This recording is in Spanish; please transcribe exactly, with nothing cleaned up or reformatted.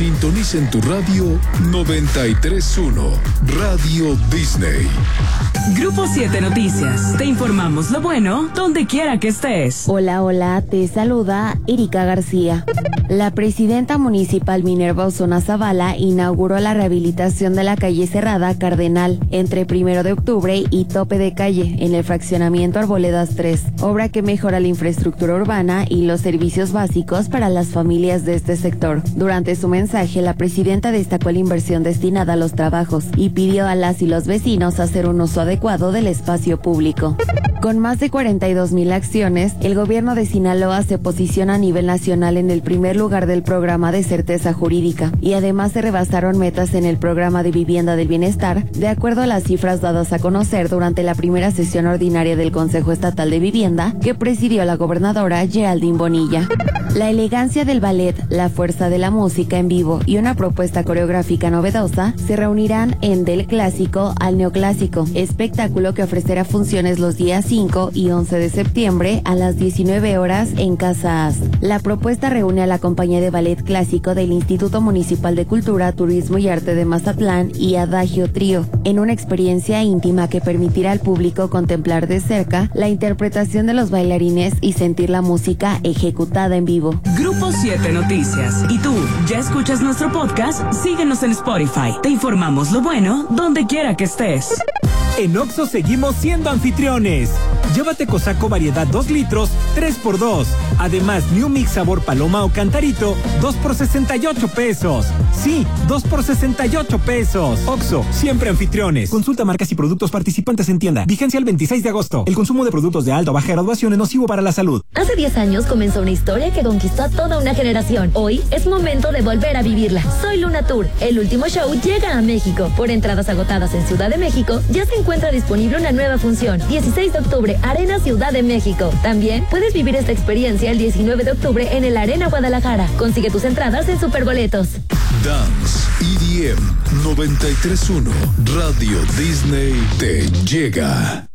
Sintoniza en tu radio noventa y tres punto uno, Radio Disney. Grupo siete Noticias. Te informamos lo bueno donde quiera que estés. Hola, hola, te saluda Erika García. La presidenta municipal Minerva Osuna Zavala inauguró la rehabilitación de la calle Cerrada Cardenal entre primero de octubre y Tope de Calle en el fraccionamiento Arboledas tres, obra que mejora la infraestructura urbana y los servicios básicos para las familias de este sector. Durante su mensaje, la presidenta destacó la inversión destinada a los trabajos y pidió a las y los vecinos hacer un uso adecuado del espacio público. Con más de cuarenta y dos mil acciones, el gobierno de Sinaloa se posiciona a nivel nacional en el primer lugar del programa de certeza jurídica y además se rebasaron metas en el programa de vivienda del bienestar, de acuerdo a las cifras dadas a conocer durante la primera sesión ordinaria del Consejo Estatal de Vivienda que presidió la gobernadora Geraldine Bonilla. La elegancia del ballet, la fuerza de la música en vivo y una propuesta coreográfica novedosa se reunirán en Del Clásico al Neoclásico, espectáculo que ofrecerá funciones los días cinco y once de septiembre a las diecinueve horas en Casa As. La propuesta reúne a la compañía de ballet clásico del Instituto Municipal de Cultura, Turismo y Arte de Mazatlán y Adagio Trío, en una experiencia íntima que permitirá al público contemplar de cerca la interpretación de los bailarines y sentir la música ejecutada en vivo. Grupo siete Noticias. ¿Y tú, ya escuchas nuestro podcast? Síguenos en Spotify. Te informamos lo bueno donde quiera que estés. En Oxxo seguimos siendo anfitriones. Llévate Cosaco variedad dos litros, tres por dos. Además, New Mix sabor paloma o cantarito, dos por sesenta y ocho pesos. Sí, dos por sesenta y ocho pesos. Oxxo, siempre anfitriones. Consulta marcas y productos participantes en tienda. Vigencia el veintiséis de agosto. El consumo de productos de alta o baja graduación es nocivo para la salud. Hace diez años comenzó una historia que conquistó a toda una generación. Hoy es momento de volver a vivirla. Soy Luna Tour. El último show llega a México. Por entradas agotadas en Ciudad de México, ya se encuentra disponible una nueva función. dieciséis de octubre, Arena Ciudad de México. También puedes vivir esta experiencia el diecinueve de octubre en el Arena Guadalajara. Consigue tus entradas en Superboletos. Dance E D M noventa y tres punto uno, Radio Disney te llega.